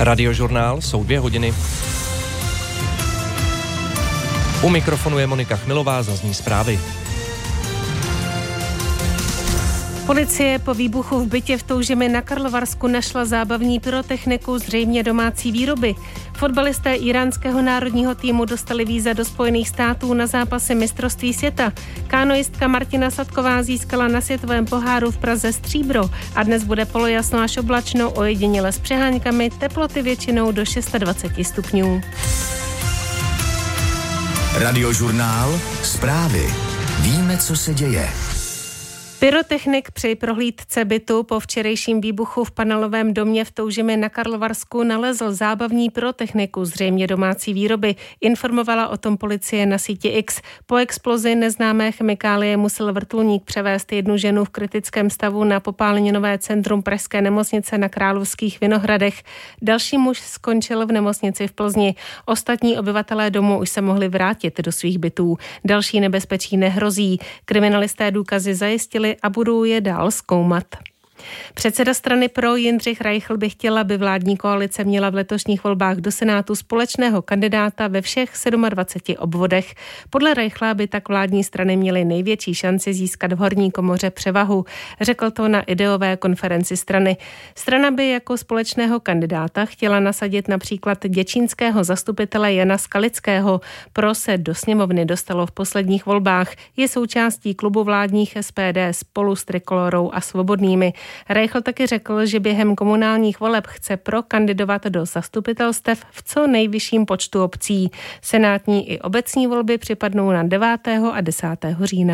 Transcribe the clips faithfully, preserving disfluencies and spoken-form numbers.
Radiožurnál, jsou dvě hodiny. U mikrofonu je Monika Chmilová, zazní zprávy. Policie po výbuchu v bytě v Toužimi na Karlovarsku našla zábavní pyrotechniku, zřejmě domácí výroby. Fotbalisté iránského národního týmu dostali víza do Spojených států na zápasy mistrovství světa. Kánoistka Martina Sadková získala na světovém poháru v Praze stříbro a dnes bude polojasno až oblačno, ojediněle s přeháňkami, teploty většinou do dvacet šest stupňů. Radiožurnál, zprávy. Víme, co se děje. Pyrotechnik při prohlídce bytu po včerejším výbuchu v panelovém domě v Toužimi na Karlovarsku nalezl zábavní pyrotechniku, zřejmě domácí výroby. Informovala o tom policie na síti X. Po explozi neznámé chemikálie musel vrtulník převést jednu ženu v kritickém stavu na popáleninové centrum pražské nemocnice na Královských Vinohradech. Další muž skončil v nemocnici v Plzni. Ostatní obyvatelé domu už se mohli vrátit do svých bytů. Další nebezpečí nehrozí. Kriminalisté důkazy zajistili a budou je dál zkoumat. Předseda strany Pro Jindřich Reichl by chtěl, aby vládní koalice měla v letošních volbách do Senátu společného kandidáta ve všech dvaceti sedmi obvodech. Podle Reichla by tak vládní strany měly největší šanci získat v horní komoře převahu. Řekl to na ideové konferenci strany. Strana by jako společného kandidáta chtěla nasadit například děčínského zastupitele Jana Skalického. Pro se do sněmovny dostalo v posledních volbách. Je součástí klubu vládních S P D spolu s Trikolorou a Svobodnými. Reichl taky řekl, že během komunálních voleb chce Pro kandidovat do zastupitelstev v co nejvyšším počtu obcí. Senátní i obecní volby připadnou na devátého a desátého října.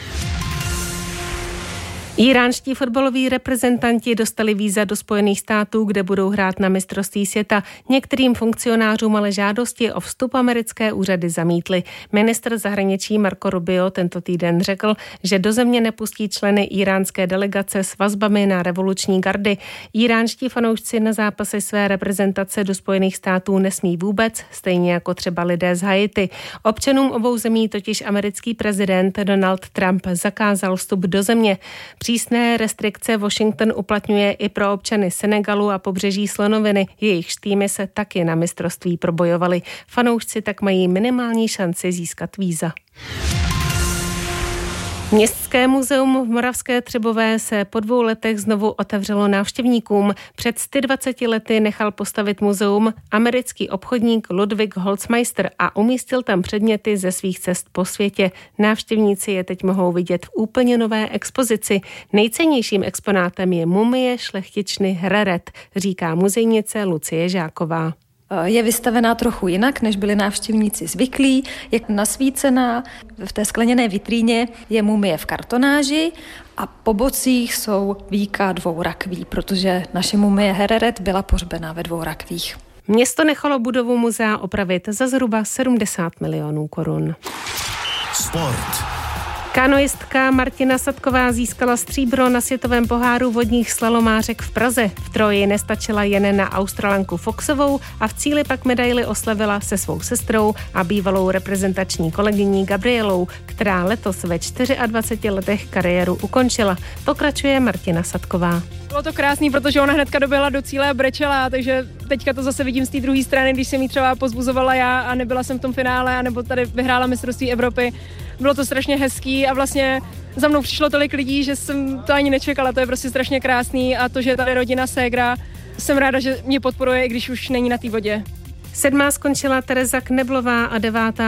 Iránští fotbaloví reprezentanti dostali víza do Spojených států, kde budou hrát na mistrovství světa. Některým funkcionářům ale žádosti o vstup americké úřady zamítly. Ministr zahraničí Marco Rubio tento týden řekl, že do země nepustí členy iránské delegace s vazbami na revoluční gardy. Iránští fanoušci na zápasy své reprezentace do Spojených států nesmí vůbec, stejně jako třeba lidé z Haiti. Občanům obou zemí totiž americký prezident Donald Trump zakázal vstup do země. Přísné restrikce Washington uplatňuje i pro občany Senegalu a pobřeží Slonoviny. Jejichž týmy se taky na mistrovství probojovali. Fanoušci tak mají minimální šanci získat víza. Městské muzeum v Moravské Třebové se po dvou letech znovu otevřelo návštěvníkům. Před dvaceti lety nechal postavit muzeum americký obchodník Ludwig Holzmeister a umístil tam předměty ze svých cest po světě. Návštěvníci je teď mohou vidět v úplně nové expozici. Nejcennějším exponátem je mumie šlechtičny Hreret, říká muzejnice Lucie Žáková. Je vystavená trochu jinak, než byli návštěvníci zvyklí. Je nasvícená, v té skleněné vitríně je mumie v kartonáži a po bocích jsou víka dvou rakví, protože naše mumie Hereret byla pohřbená ve dvou rakvích. Město nechalo budovu muzea opravit za zhruba sedmdesát milionů korun. Sport. Kanoistka Martina Sadková získala stříbro na světovém poháru vodních slalomářek v Praze. V troji nestačila jen na Australanku Foxovou a v cíli pak medaili oslavila se svou sestrou a bývalou reprezentační kolegyní Gabrielou, která letos ve dvaceti čtyřech letech kariéru ukončila. Pokračuje Martina Sadková. Bylo to krásný, protože ona hnedka doběhla do cíle a brečela, takže teďka to zase vidím z té druhé strany, když jsem jí třeba pozbuzovala já a nebyla jsem v tom finále, anebo tady vyhrála mistrovství Evropy. Bylo to strašně hezký a vlastně za mnou přišlo tolik lidí, že jsem to ani nečekala, to je prostě strašně krásný a to, že tady rodina ségra, jsem ráda, že mě podporuje, i když už není na té vodě. Sedmá skončila Tereza Kneblová a devátá